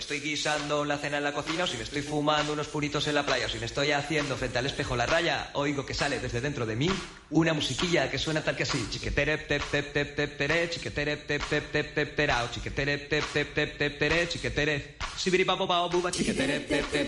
estoy guisando la cena en la cocina, o si me estoy fumando unos puritos en la playa, o si me estoy haciendo frente al espejo la raya, oigo que sale desde dentro de mí una musiquilla que suena tal que así. Chiquetere, pep, pep, pep, pep, pere, chiquetere, pep, pep, pep, pep, perao, chiquetere, pep, pep, pep, pep, pere, chiquetere, sibiripapo, pao, buba, chiquetere, pep, pep.